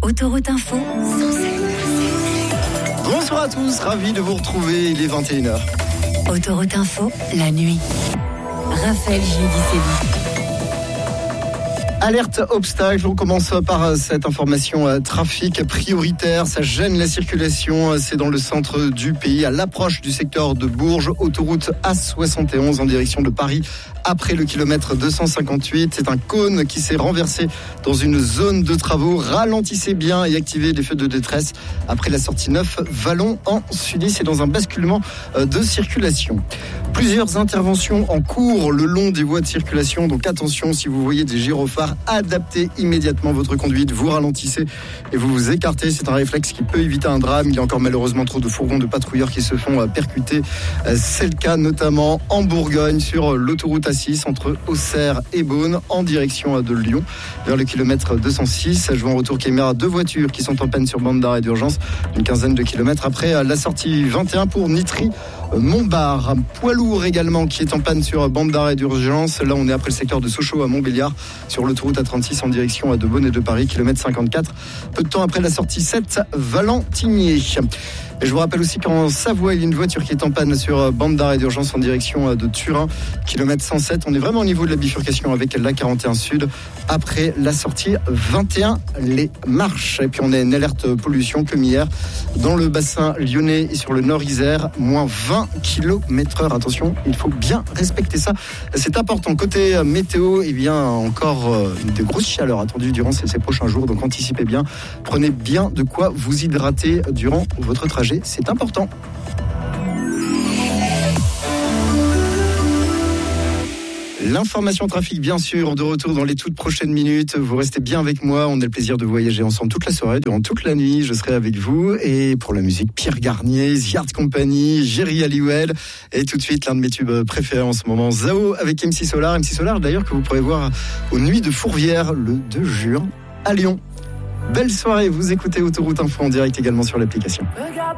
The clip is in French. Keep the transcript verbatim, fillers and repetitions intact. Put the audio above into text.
Autoroute Info. Bonsoir à tous, ravi de vous retrouver, il est vingt et une heures. Autoroute Info, la nuit. Raphaël Giudicelli. Alerte obstacle, on commence par cette information euh, trafic prioritaire, ça gêne la circulation, c'est dans le centre du pays, à l'approche du secteur de Bourges, autoroute A soixante et onze en direction de Paris, après le kilomètre deux cent cinquante-huit. C'est un cône qui s'est renversé dans une zone de travaux. Ralentissez bien et activez les feux de détresse après la sortie neuf Vallon en Sudis. C'est dans un basculement de circulation. Plusieurs interventions en cours le long des voies de circulation, donc attention, si vous voyez des gyrophares, adaptez immédiatement votre conduite, vous ralentissez et vous vous écartez. C'est un réflexe qui peut éviter un drame. Il y a encore malheureusement trop de fourgons de patrouilleurs qui se font percuter. C'est le cas notamment en Bourgogne sur l'autoroute A six entre Auxerre et Beaune en direction de Lyon vers le kilomètre deux cent six. Je vois en retour caméra deux voitures qui sont en panne sur bande d'arrêt d'urgence, une quinzaine de kilomètres après la sortie vingt et un pour Nitry Montbard. Un poids lourd également qui est en panne sur bande d'arrêt d'urgence. Là on est après le secteur de Sochaux à Montbéliard sur l'autoroute A trente-six en direction de Beaune et de Paris, kilomètre cinquante-quatre. Peu de temps après la sortie sept Valentinier. Et je vous rappelle aussi qu'en Savoie, il y a une voiture qui est en panne sur bande d'arrêt d'urgence en direction de Turin, kilomètre cent sept. On est vraiment au niveau de la bifurcation avec la quarante et un Sud après la sortie vingt et un Les Marches. Et puis on a une alerte pollution comme hier dans le bassin lyonnais et sur le nord Isère, moins vingt kilomètres heure. Attention, il faut bien respecter ça. C'est important. Côté météo, eh bien encore de grosses chaleurs attendues durant ces, ces prochains jours. Donc anticipez bien. Prenez bien de quoi vous hydrater durant votre trajet. C'est important. L'information trafic, bien sûr, de retour dans les toutes prochaines minutes. Vous restez bien avec moi. On a le plaisir de voyager ensemble toute la soirée, durant toute la nuit. Je serai avec vous. Et pour la musique, Pierre Garnier, The Yard Company, Jerry Halliwell. Et tout de suite, l'un de mes tubes préférés en ce moment, Zao avec M C Solar. M C Solar, d'ailleurs, que vous pourrez voir aux Nuits de Fourvière le deux juin à Lyon. Belle soirée. Vous écoutez Autoroute Info en direct également sur l'application.